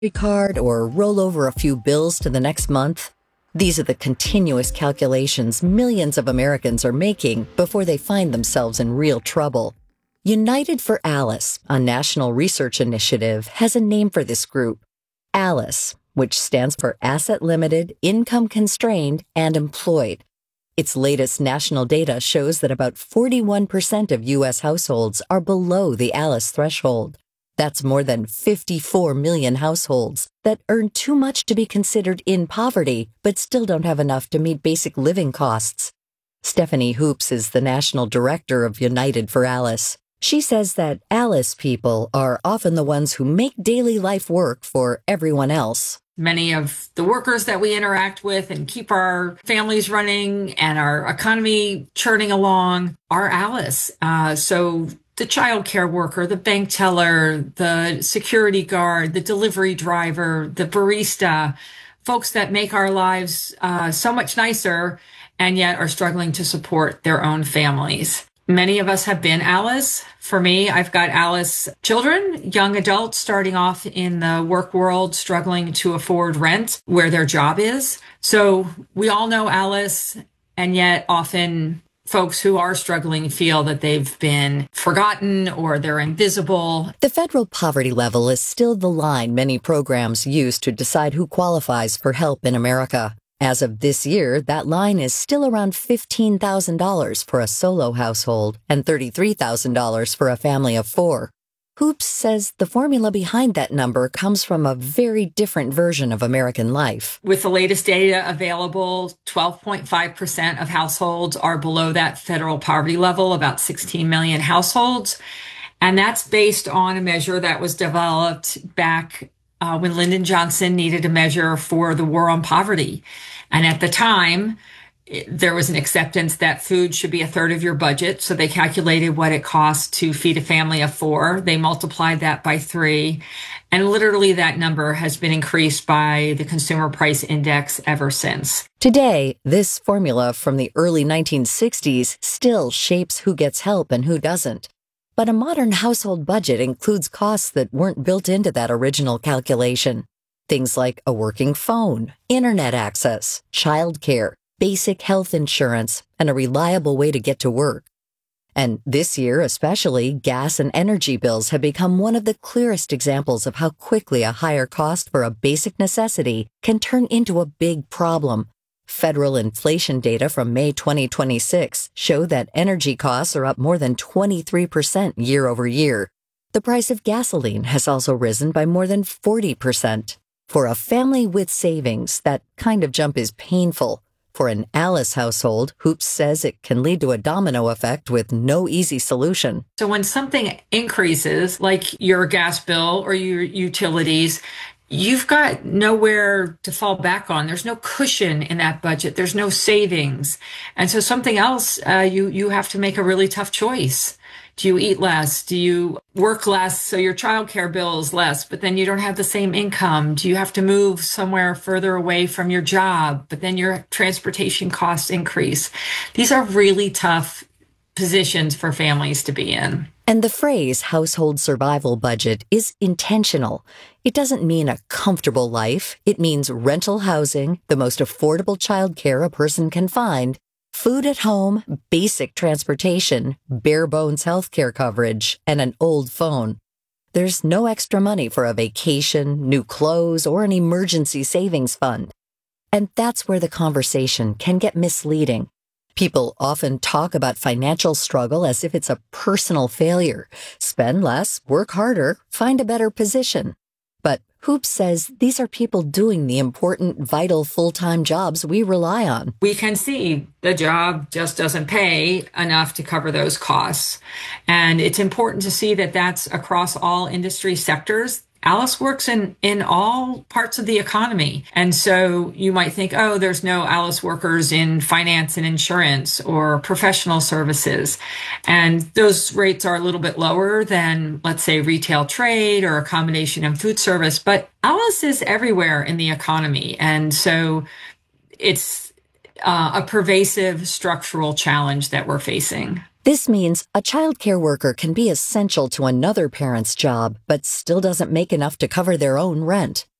card or roll over a few bills to the next month. These are the continuous calculations millions of Americans are making before they find themselves in real trouble. United for Alice, a national research initiative, has a name for this group. ALICE, which stands for Asset Limited, Income Constrained, and Employed. Its latest national data shows that about 41% of U.S. households are below the ALICE threshold. That's more than 54 million households that earn too much to be considered in poverty, but still don't have enough to meet basic living costs. Stephanie Hoops is the national director of United for Alice. She says that Alice people are often the ones who make daily life work for everyone else. Many of the workers that we interact with and keep our families running and our economy churning along are Alice. So the childcare worker, the bank teller, the security guard, the delivery driver, the barista, folks that make our lives so much nicer and yet are struggling to support their own families. Many of us have been Alice. For me, I've got Alice children, young adults starting off in the work world, struggling to afford rent where their job is. So we all know Alice, and yet often folks who are struggling feel that they've been forgotten or they're invisible. The federal poverty level is still the line many programs use to decide who qualifies for help in America. As of this year, that line is still around $15,000 for a solo household and $33,000 for a family of four. Hoops says the formula behind that number comes from a very different version of American life. With the latest data available, 12.5% of households are below that federal poverty level, about 16 million households. And that's based on a measure that was developed back when Lyndon Johnson needed a measure for the war on poverty. And at the time, there was an acceptance that food should be a third of your budget. So they calculated what it costs to feed a family of four. They multiplied that by 3. And literally that number has been increased by the Consumer Price Index ever since. Today, this formula from the early 1960s still shapes who gets help and who doesn't. But a modern household budget includes costs that weren't built into that original calculation. Things like a working phone, internet access, childcare, basic health insurance, and a reliable way to get to work. And this year especially, gas and energy bills have become one of the clearest examples of how quickly a higher cost for a basic necessity can turn into a big problem. Federal inflation data from May 2026 show that energy costs are up more than 23% year over year. The price of gasoline has also risen by more than 40%. For a family with savings, that kind of jump is painful. For an Alice household, Hoops says it can lead to a domino effect with no easy solution. So when something increases, like your gas bill or your utilities, you've got nowhere to fall back on. There's no cushion in that budget. There's no savings. And so something else, you have to make a really tough choice. Do you eat less? Do you work less so your childcare bill is less, but then you don't have the same income? Do you have to move somewhere further away from your job, but then your transportation costs increase? These are really tough positions for families to be in. And the phrase household survival budget is intentional. It doesn't mean a comfortable life. It means rental housing, the most affordable childcare a person can find, food at home, basic transportation, bare bones healthcare coverage, and an old phone. There's no extra money for a vacation, new clothes, or an emergency savings fund. And that's where the conversation can get misleading. People often talk about financial struggle as if it's a personal failure. Spend less, work harder, find a better position. But Hoops says these are people doing the important, vital, full-time jobs we rely on. We can see the job just doesn't pay enough to cover those costs. And it's important to see that that's across all industry sectors. Alice works in all parts of the economy. And so you might think, oh, there's no Alice workers in finance and insurance or professional services. And those rates are a little bit lower than, let's say, retail trade or accommodation and food service. But Alice is everywhere in the economy. And so it's a pervasive structural challenge that we're facing. This means a child care worker can be essential to another parent's job, but still doesn't make enough to cover their own rent.